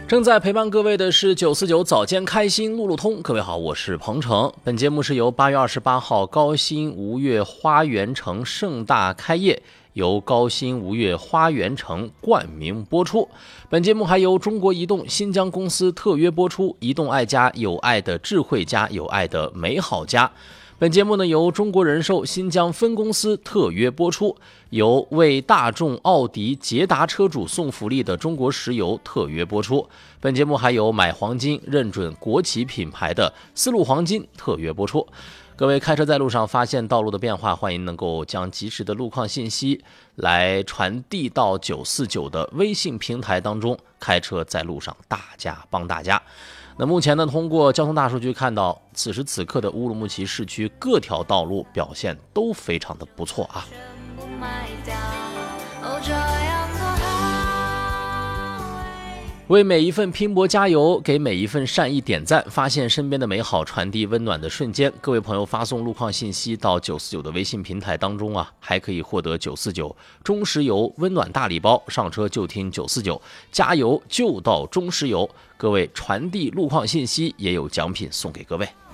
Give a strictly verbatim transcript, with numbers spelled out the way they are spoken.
正在陪伴各位的是九四九早间开心路路通，各位好，我是鹏程。本节目是由八月二十八号高新吴越花园城盛大开业，由高新吴越花园城冠名播出。本节目还由中国移动新疆公司特约播出，移动爱家，有爱的智慧家，有爱的美好家。本节目呢由中国人寿新疆分公司特约播出，由为大众奥迪捷达车主送福利的中国石油特约播出。本节目还有买黄金认准国企品牌的丝路黄金特约播出。各位开车在路上发现道路的变化，欢迎能够将及时的路况信息来传递到九四九的微信平台当中。开车在路上，大家帮大家。那目前呢，通过交通大数据看到，此时此刻的乌鲁木齐市区各条道路表现都非常的不错啊。为每一份拼搏加油，给每一份善意点赞，发现身边的美好，传递温暖的瞬间。各位朋友发送路况信息到九四九的微信平台当中啊，还可以获得九四九中石油温暖大礼包，上车就听九四九，加油就到中石油。各位传递路况信息，也有奖品送给各位。